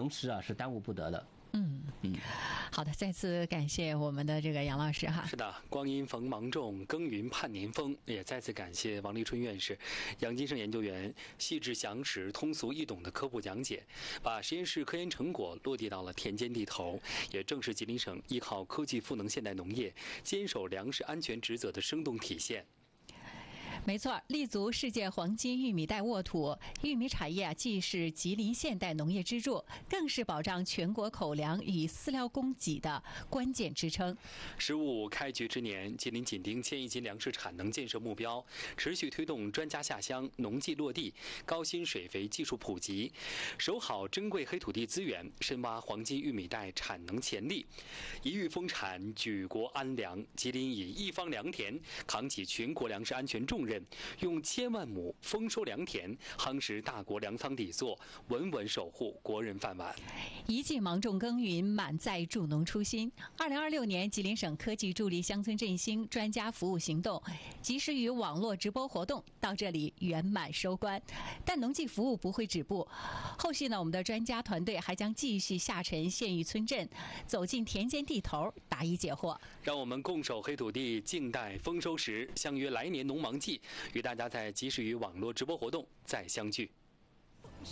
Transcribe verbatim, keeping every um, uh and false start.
常吃啊是耽误不得的。 嗯嗯，好的，再次感谢我们的这个杨老师哈。 是的，光阴逢芒种，耕耘盼年丰。也再次感谢王立春院士、杨金生研究员细致详实、通俗易懂的科普讲解，把实验室科研成果落地到了田间地头，也正是吉林省依靠科技赋能现代农业、坚守粮食安全职责的生动体现。 没错，立足世界黄金玉米带沃土，玉米产业啊，既是吉林现代农业支柱，更是保障全国口粮与饲料供给的关键支撑。 十五开局之年，吉林紧盯千亿斤粮食产能建设目标，持续推动专家下乡、农技落地、高新水肥技术普及，守好珍贵黑土地资源，深挖黄金玉米带产能潜力，一育丰产，举国安粮。吉林以一方良田扛起全国粮食安全重任，用千万亩丰收良田夯实大国粮仓底座，稳稳守护国人饭碗。 一骑芒种耕耘，满载助农初心。二零二六年吉林省科技助力乡村振兴专家服务行动及时雨网络直播活动到这里圆满收官，但农技服务不会止步，后续呢，我们的专家团队还将继续下沉县域村镇，走进田间地头，答疑解惑。 让我们共守黑土地，静待丰收时，相约来年农忙季，与大家在及时雨网络直播活动再相聚。